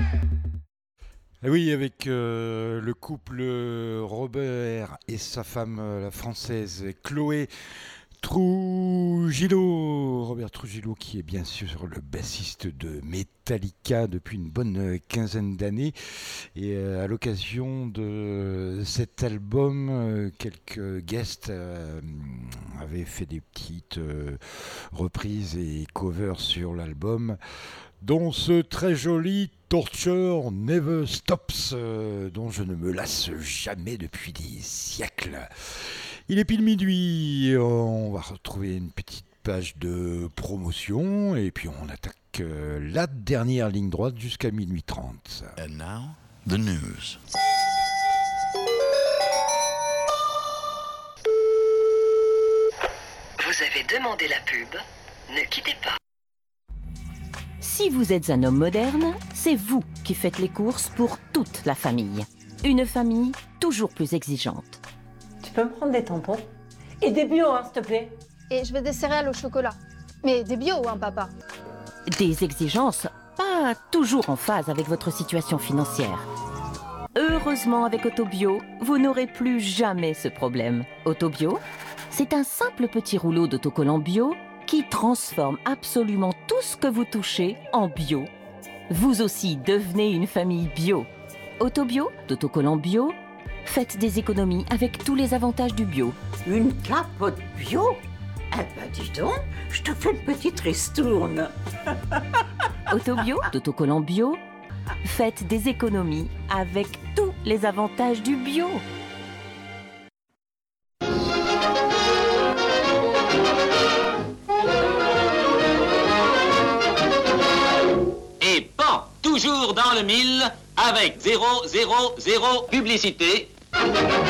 Eh oui, avec le couple Robert et sa femme, la française Chloé Trujillo. Robert Trujillo, qui est bien sûr le bassiste de Metallica depuis une bonne quinzaine d'années. Et à l'occasion de cet album, quelques guests avaient fait des petites reprises et covers sur l'album, dont ce très joli Torture Never Stops, dont je ne me lasse jamais depuis des siècles. Il est pile minuit, on va retrouver une petite page de promotion et puis on attaque la dernière ligne droite jusqu'à minuit 30. And now, the news. Vous avez demandé la pub, ne quittez pas. Si vous êtes un homme moderne, c'est vous qui faites les courses pour toute la famille. Une famille toujours plus exigeante. Tu peux me prendre des tampons? Et des bio, hein, s'il te plaît. Et je veux des céréales au chocolat. Mais des bio, hein, papa. Des exigences pas toujours en phase avec votre situation financière. Heureusement, avec Autobio, vous n'aurez plus jamais ce problème. Autobio, c'est un simple petit rouleau d'autocollant bio qui transforme absolument tout ce que vous touchez en bio. Vous aussi devenez une famille bio. Autobio, d'autocollant bio, faites des économies avec tous les avantages du bio. Une capote bio? Eh ben dis donc, je te fais une petite ristourne. Autobio, d'autocollant bio, faites des économies avec tous les avantages du bio. Et pan, toujours dans le mille, avec 000 publicité.